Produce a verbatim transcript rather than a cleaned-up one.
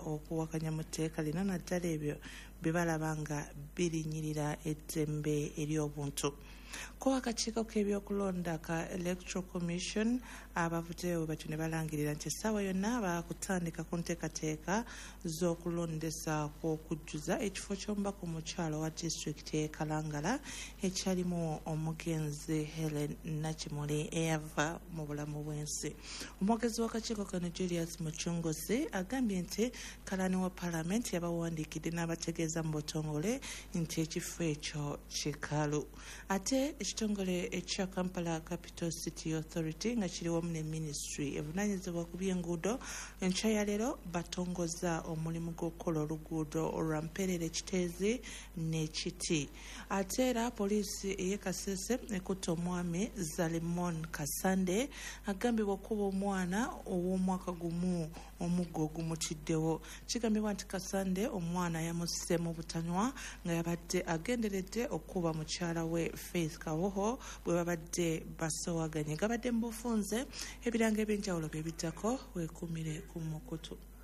okuwakanya mu tteeka lino naddala ebyo bye balaba nga birinyirira eddembe ery'obuntu. Ko akakiiko k'ebyokulonda ka Electoral Commission abavudeyo batyo ne balangirira nti essaawa yonna bakutandika ku nteekateeka z'okulondesa kw'okujjuza ekifo ky'omubaka omukyalo wa disitulikiti y'e Kalangala ekyalimu omugenzi Helen Nakimuli eyava mu bulamu bw'ensi. Omwogezi w'akakiiko kano Julius Muchunguzi agambye nti Kalani wa Paalamenti yabawandiikidde n'abategeeza mu butongole nti ekifo ekyo kikalu. Ate ekitongole ekya Kampala Capital City Authority nga kiriwo ne Ministry evunaanyizibwa ku by'enguudo enkya ya leero batongoza omulimu gw'okukola oluguudo olwa Mperere Kiteezi n'Ekiti. Ate era poliisi ey'e Kasese ekutte omwami Zalimon Kasande agambibwa okuba omwana ow'omwaka gumu omuggo ogumutiddewo. Kigambibwa nti Kasande omwana yamusse mu butanywa nga yabadde agenderedde okuba mukyala we Faith Kawoho bwe babadde basowaganye. Gabadde mu bufunze ebiranga ebyenjawulo bye biddako weekumire ku mukutu.